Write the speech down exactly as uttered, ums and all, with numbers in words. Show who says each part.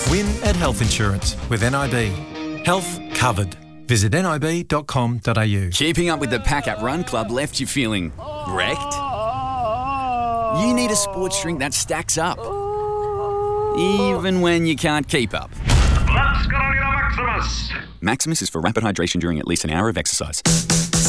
Speaker 1: Win at Health Insurance with N I B. Health covered. Visit nib dot com dot a u.
Speaker 2: Keeping up with the pack at Run Club left you feeling wrecked? You need a sports drink that stacks up, even when you can't keep up.
Speaker 3: Maximus.
Speaker 2: Maximus is for rapid hydration during at least an hour of exercise.